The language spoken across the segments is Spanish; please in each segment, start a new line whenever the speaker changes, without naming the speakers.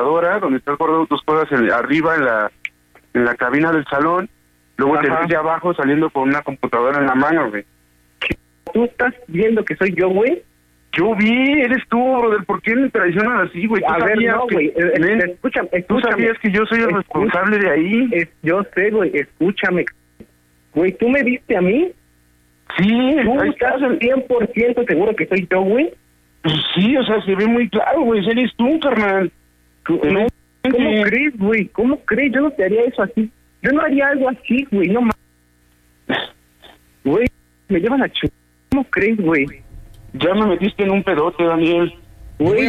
computadora donde estás guardando tus cosas arriba en la cabina del salón, luego te ves de abajo saliendo con una computadora en la mano, güey.
¿Tú estás viendo que soy yo, güey?
Yo vi, eres tú, brother, ¿por qué me traicionas así, güey?
A ver, no, güey, escúchame.
Tú sabías que yo soy el responsable de ahí.
Yo sé, güey, escúchame. Güey, ¿tú me viste a mí?
Sí,
¿Tú estás 100% seguro que soy yo, güey?
Pues sí, o sea, se ve muy claro, güey, eres tú, carnal.
No, ¿cómo crees, güey? ¿Cómo crees? Yo no te haría eso así. Yo no haría algo así, güey, no mames. Güey, me llevan a ¿Cómo crees, güey?
Ya me metiste en un pedote, Daniel.
Voy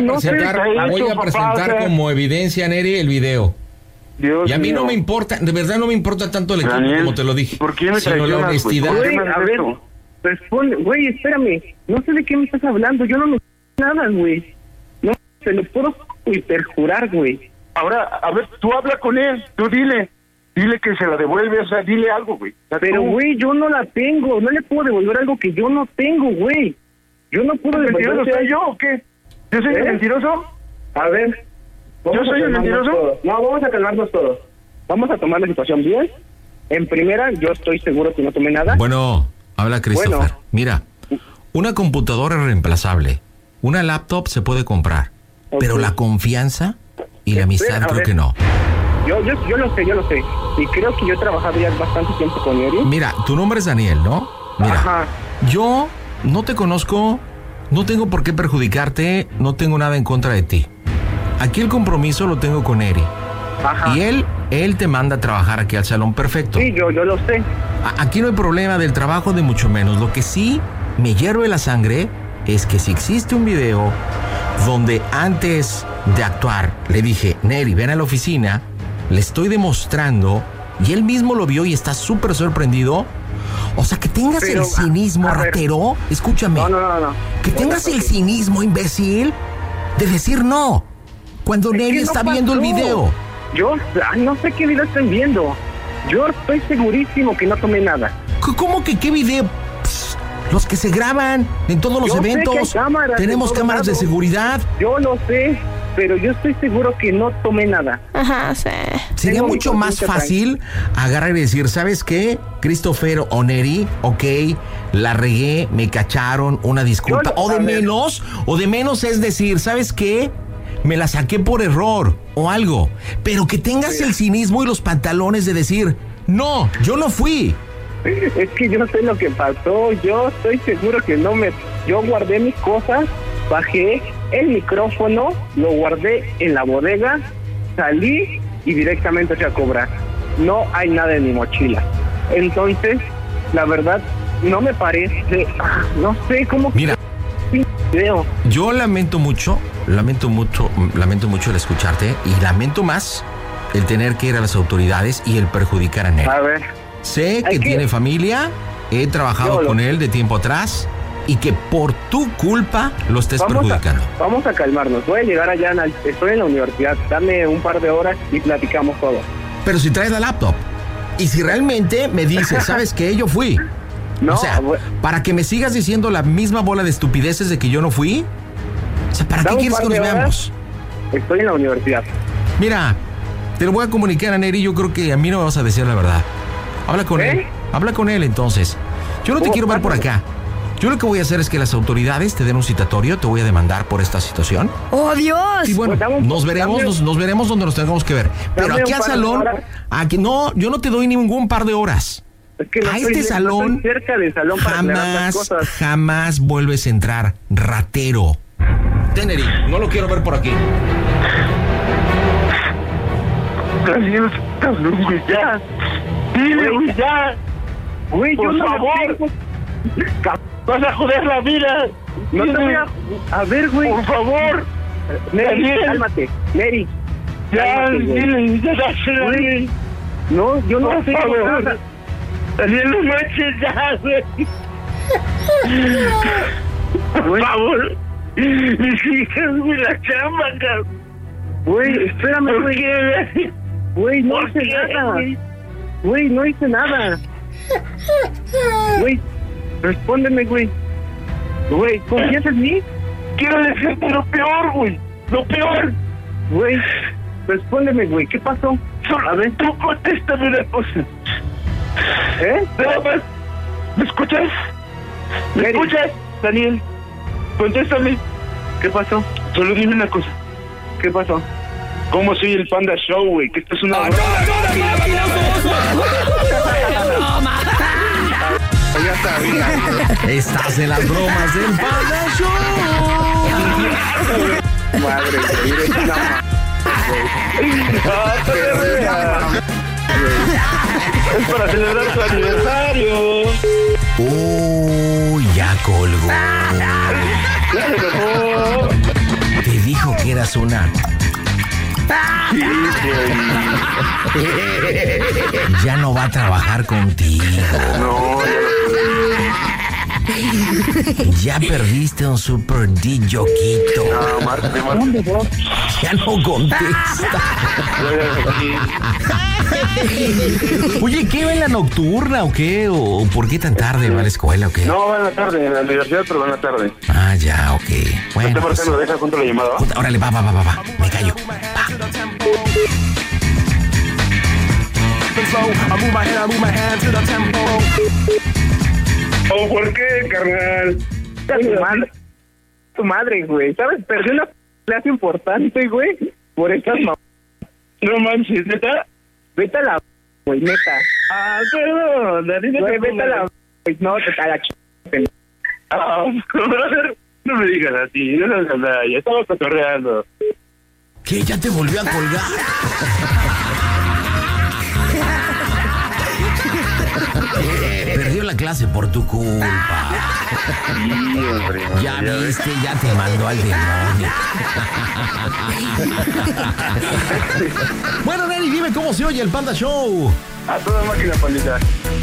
a presentar como evidencia, Neri, el video.
Dios
y a mí
mío.
No me importa, de verdad no me importa tanto el equipo,
Daniel,
como te lo dije.
¿por qué me
sino la honestidad.
Güey, a ver, responde, güey, espérame. No sé de qué me estás hablando, yo no me nada, güey. No, te lo puedo perjurar, güey.
Ahora, a ver, tú habla con él, tú dile que se la devuelve, o sea, dile algo, güey. O sea,
pero, güey, yo no la tengo, no le puedo devolver algo que yo no tengo, güey. Yo no puedo
devolver. ¿Soy yo o qué? ¿Yo soy el mentiroso?
A ver.
¿Yo soy el mentiroso?
Todos. No, vamos a calmarnos todos. Vamos a tomar la situación bien. En primera, yo estoy seguro que no tomé nada.
Bueno, habla Christopher. Mira, una computadora es reemplazable. Una laptop se puede comprar. Pero la confianza y la amistad creo que no.
Yo lo sé. Y creo que yo he trabajado ya bastante tiempo con Eri.
Mira, tu nombre es Daniel, ¿no? Mira,
ajá.
Yo no te conozco, no tengo por qué perjudicarte, no tengo nada en contra de ti. Aquí el compromiso lo tengo con Eri.
Ajá.
Y él te manda a trabajar aquí al salón perfecto.
Sí, yo lo sé.
Aquí no hay problema del trabajo, de mucho menos. Lo que sí me hierve la sangre es que si existe un video donde antes de actuar le dije, Neri, ven a la oficina, le estoy demostrando, y él mismo lo vio y está súper sorprendido. O sea, que tengas el cinismo, ratero, escúchame.
No.
Que tengas el cinismo, imbécil, de decir no, cuando Neri está viendo el video.
Yo no sé qué video están viendo. Yo estoy segurísimo que no tomé nada.
¿Cómo que qué video? Psst, los que se graban en todos los eventos. Tenemos cámaras de seguridad.
Yo lo sé, pero yo estoy seguro que no tomé nada.
Ajá, sí.
Sería mucho más fácil agarrar y decir, ¿sabes qué? Christopher o Neri, ok, la regué, me cacharon, una disculpa. O de menos es decir, ¿sabes qué? Me la saqué por error o algo. Pero que tengas el cinismo y los pantalones de decir, no, yo no fui.
Es que yo no sé lo que pasó. Yo estoy seguro que yo guardé mis cosas, bajé el micrófono, lo guardé en la bodega, salí y directamente fui a cobrar. No hay nada en mi mochila. Entonces, la verdad, no me parece, no sé cómo.
Mira, yo lamento mucho el escucharte y lamento más el tener que ir a las autoridades y el perjudicar a Neri.
A ver.
Sé que tiene familia, he trabajado con él de tiempo atrás y que por tu culpa lo estés perjudicando.
Vamos a calmarnos. Voy a llegar allá, estoy en la universidad, dame un par de horas y platicamos todo.
Pero si traes la laptop y si realmente me dices, ¿sabes qué? Yo fui.
No,
o sea, para que me sigas diciendo la misma bola de estupideces de que yo no fui. O sea, ¿para qué quieres que nos veamos?
Estoy en la universidad.
Mira, te lo voy a comunicar a Neri. Yo creo que a mí no me vas a decir la verdad. Habla con él. Habla con él entonces. Yo no te quiero ver por acá. Yo lo que voy a hacer es que las autoridades te den un citatorio. Te voy a demandar por esta situación.
¡Oh, Dios!
Y bueno, nos veremos donde nos tengamos que ver. Pero aquí al salón, aquí no, yo no te doy ningún par de horas.
Es que
a este salón,
cerca del salón
jamás vuelves a entrar, ratero. Neri, no lo quiero ver por aquí.
Daniel, güey, ya. Dile, güey, ya.
Güey, yo no
favor. Vas a joder la vida.
No te voy a ver, güey.
Por favor.
Neri, cálmate. Neri.
Ya, dile, ya,
no, yo no sé
nada. Daniel, no manches ya, güey. Por favor. Mis hijas, güey, la chamba, cabrón.
Güey, espérame,
güey.
Güey, no hice nada. Güey, no hice nada. Güey, respóndeme, güey. Güey, ¿confías en mí?
Quiero decirte lo peor, güey. Lo peor.
Güey, Respóndeme, güey, ¿qué pasó?
A ver, tú contéstame una cosa. Nada más. ¿Me escuchas? ¿Me escuchas, Daniel? Contéstame.
¿Qué pasó?
Solo dime una cosa.
¿Qué pasó?
¿Cómo soy el Panda Show, güey? Que esto es una broma. Ya sabía.
Estás en las bromas del Panda Show.
Madre, güey, eres una
Es para celebrar tu aniversario.
Ya colgó. Te dijo que eras una...
Sí, güey.
Ya no va a trabajar contigo.
No,
Ya perdiste un super DJ-quito.
no, Marte.
Ya no contesta. Oye, ¿qué va en la nocturna o qué? ¿O por qué tan tarde va a la escuela o qué?
No, va en la tarde, en la universidad, pero va en la tarde.
Ah, ya, ok. Bueno,
Está marcando, deja junto la llamada, ¿va?
órale, va. Me callo. Va.
¿O por qué, carnal?
Tu madre, güey. ¿Sabes? Perdí una clase importante, güey. Por estas
No manches, ¿neta?
Vete a la güey, neta.
Ah, perdón,
Güey, vete a la güey. No, te a la
brother, no me digas así, no seas nada, ya estamos cotorreando.
¿Qué? ¿Ya te volvió a colgar? Perdió la clase por tu culpa.
Sí, hombre.
Ya viste, ya te mandó al demonio. Bueno, Neri, dime cómo se oye el Panda Show.
A toda máquina, pandita.